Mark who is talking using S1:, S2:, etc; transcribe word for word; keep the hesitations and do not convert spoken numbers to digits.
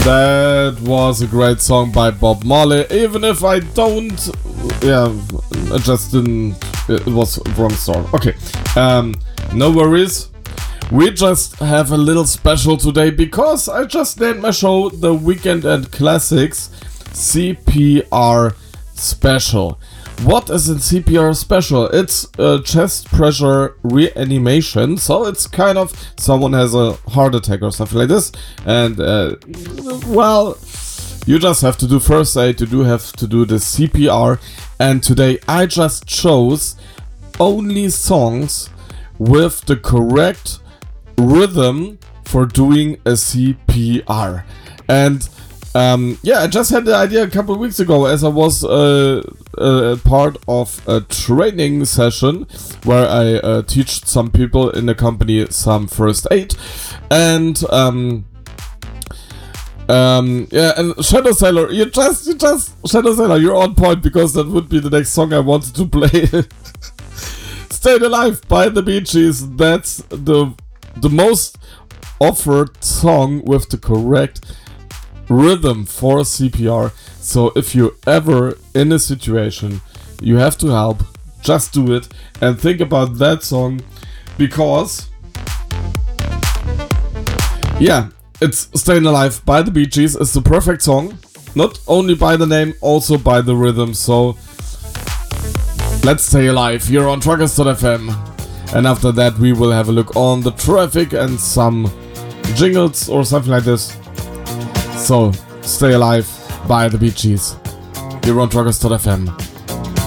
S1: That was a great song by Bob Marley, even if I don't, yeah, I just didn't, it was wrong song. Okay, um, no worries. We just have a little special today because I just named my show the Weekend and Classics C P R Special. What is a C P R Special? It's a chest pressure reanimation, so it's kind of someone has a heart attack or something like this, and uh, well, you just have to do first aid, you do have to do the C P R, and today I just chose only songs with the correct rhythm for doing a C P R. And um, yeah, I just had the idea a couple of weeks ago as I was uh, a part of a training session where I uh, teach some people in the company some first aid, and um, um, yeah, and Shadow Sailor, you just, you just, Shadow Sailor, you're on point because that would be the next song I wanted to play. Staying Alive by the Bee Gees. That's the the most offered song with the correct rhythm for C P R. So if you're ever in a situation you have to help, just do it and think about that song, because yeah, it's Staying Alive by the Bee Gees. It's the perfect song, not only by the name, also by the rhythm. So let's stay alive here on Truckers dot F M. And after that we will have a look on the traffic and some jingles or something like this. So, Stay Alive by the Bee Gees here on Truckers dot F M.